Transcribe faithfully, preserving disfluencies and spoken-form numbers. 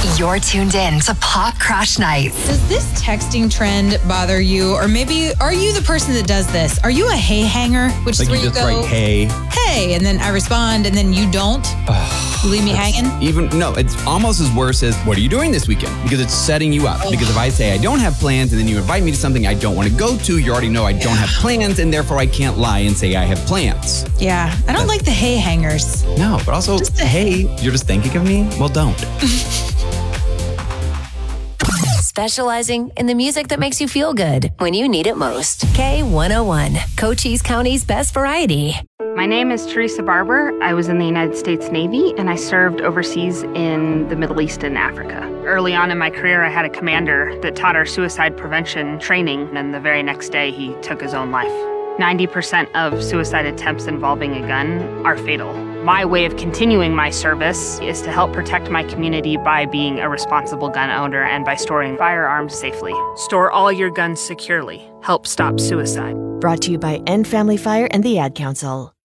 You're tuned in to Pop Crush Nights. Does this texting trend bother you? Or maybe are you the person that does this? Are you a hey hanger? Which like is where you you, just go, write hey. Hey, and then I respond, and then you don't? You leave me hanging? Even, no, it's almost as worse as, what are you doing this weekend? Because it's setting you up. Because if I say I don't have plans and then you invite me to something I don't want to go to, you already know I don't have plans and therefore I can't lie and say I have plans. Yeah, I don't like the hey hangers. No, but also, Just a- hey, you're just thinking of me? Well, don't. Specializing in the music that makes you feel good when you need it most. K one oh one, Cochise County's best variety. My name is Teresa Barber. I was in the United States Navy and I served overseas in the Middle East and Africa. Early on in my career, I had a commander that taught our suicide prevention training, and the very next day he took his own life. ninety percent of suicide attempts involving a gun are fatal. My way of continuing my service is to help protect my community by being a responsible gun owner and by storing firearms safely. Store all your guns securely. Help stop suicide. Brought to you by End Family Fire and the Ad Council.